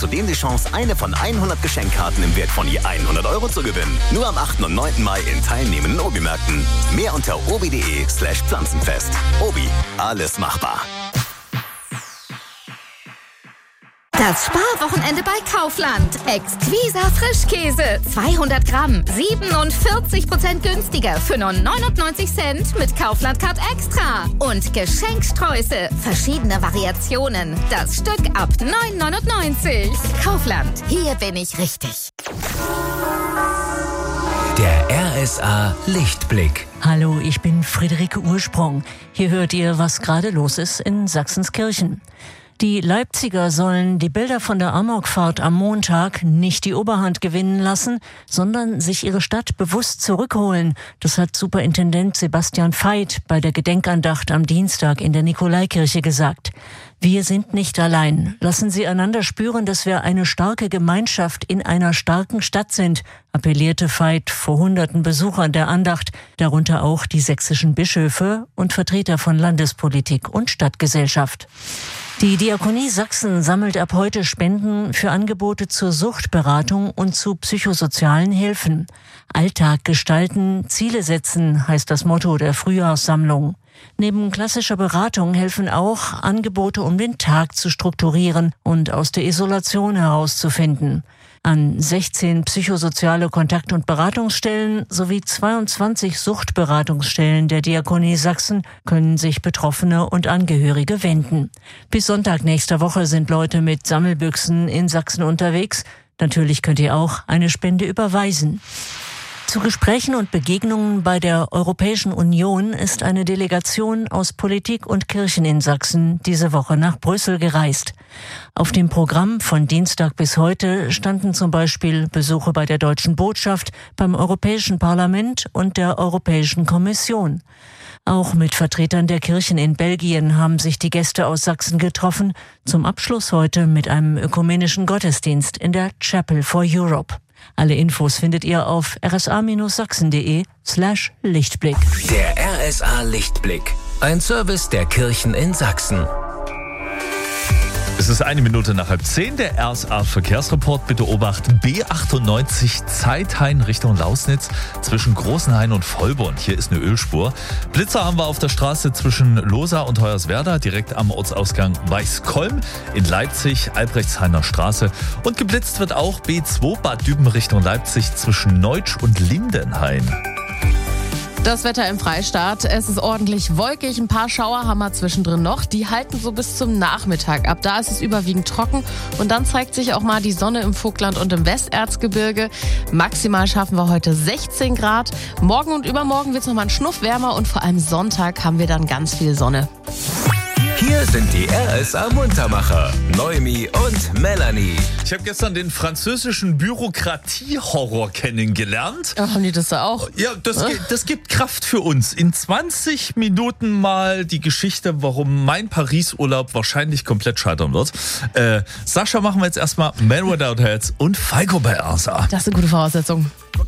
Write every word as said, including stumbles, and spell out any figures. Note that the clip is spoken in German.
zudem die Chance, eine von hundert Geschenkkarten im Wert von je hundert Euro zu gewinnen. Nur am achten und neunten Mai in teilnehmenden Obi-Märkten. Mehr unter obi.de slash Pflanzenfest. Obi, alles machbar. Das Sparwochenende bei Kaufland. Exquisa Frischkäse. zweihundert Gramm. siebenundvierzig Prozent günstiger für nur neunundneunzig Cent mit Kaufland Card Extra. Und Geschenksträuße. Verschiedene Variationen. Das Stück ab neun neunundneunzig. Kaufland. Hier bin ich richtig. Der R S A Lichtblick. Hallo, ich bin Friederike Ursprung. Hier hört ihr, was gerade los ist in Sachsenskirchen. Die Leipziger sollen die Bilder von der Amokfahrt am Montag nicht die Oberhand gewinnen lassen, sondern sich ihre Stadt bewusst zurückholen. Das hat Superintendent Sebastian Veit bei der Gedenkandacht am Dienstag in der Nikolaikirche gesagt. Wir sind nicht allein. Lassen Sie einander spüren, dass wir eine starke Gemeinschaft in einer starken Stadt sind, appellierte Veit vor hunderten Besuchern der Andacht, darunter auch die sächsischen Bischöfe und Vertreter von Landespolitik und Stadtgesellschaft. Die Diakonie Sachsen sammelt ab heute Spenden für Angebote zur Suchtberatung und zu psychosozialen Hilfen. Alltag gestalten, Ziele setzen, heißt das Motto der Frühjahrssammlung. Neben klassischer Beratung helfen auch Angebote, um den Tag zu strukturieren und aus der Isolation herauszufinden. An sechzehn psychosoziale Kontakt- und Beratungsstellen sowie zweiundzwanzig Suchtberatungsstellen der Diakonie Sachsen können sich Betroffene und Angehörige wenden. Bis Sonntag nächster Woche sind Leute mit Sammelbüchsen in Sachsen unterwegs. Natürlich könnt ihr auch eine Spende überweisen. Zu Gesprächen und Begegnungen bei der Europäischen Union ist eine Delegation aus Politik und Kirchen in Sachsen diese Woche nach Brüssel gereist. Auf dem Programm von Dienstag bis heute standen zum Beispiel Besuche bei der Deutschen Botschaft, beim Europäischen Parlament und der Europäischen Kommission. Auch mit Vertretern der Kirchen in Belgien haben sich die Gäste aus Sachsen getroffen, zum Abschluss heute mit einem ökumenischen Gottesdienst in der Chapel for Europe. Alle Infos findet ihr auf rsa-sachsen.de slash Lichtblick. Der R S A Lichtblick. Ein Service der Kirchen in Sachsen. Es ist eine Minute nach halb zehn, der R S A-Verkehrsreport. Bitte obachten, B achtundneunzig Zeithain Richtung Lausnitz zwischen Großenhain und Vollborn. Hier ist eine Ölspur. Blitzer haben wir auf der Straße zwischen Losa und Hoyerswerda, direkt am Ortsausgang Weißkolm. In Leipzig, Albrechtshainer Straße. Und geblitzt wird auch B zwei Bad Düben Richtung Leipzig zwischen Neutsch und Lindenhain. Das Wetter im Freistaat, es ist ordentlich wolkig, ein paar Schauer haben wir zwischendrin noch, die halten so bis zum Nachmittag ab. Da ist es überwiegend trocken und dann zeigt sich auch mal die Sonne im Vogtland und im Westerzgebirge. Maximal schaffen wir heute sechzehn Grad. Morgen und übermorgen wird es nochmal ein Schnuff wärmer und vor allem Sonntag haben wir dann ganz viel Sonne. Hier sind die R S A-Muntermacher, Noemi und Melanie. Ich habe gestern den französischen Bürokratie-Horror kennengelernt. Ach, haben die das da auch? Ja, das, ge- das gibt Kraft für uns. In zwanzig Minuten mal die Geschichte, warum mein Paris-Urlaub wahrscheinlich komplett scheitern wird. Äh, Sascha, machen wir jetzt erstmal Man Without Heads und Falco bei R S A. Das ist eine gute Voraussetzung.